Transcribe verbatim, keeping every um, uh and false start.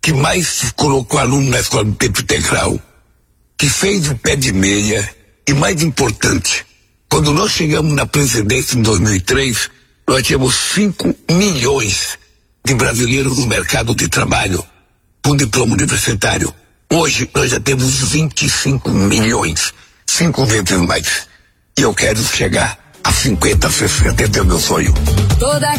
que mais colocou aluno na escola do tempo integral, que fez o pé de meia, e mais importante, quando nós chegamos na presidência em dois mil e três, nós tínhamos cinco milhões de brasileiros no mercado de trabalho com diploma universitário. Hoje nós já temos vinte e cinco milhões, cinco vezes mais. E eu quero chegar a cinquenta, sessenta, esse é o meu sonho. Toda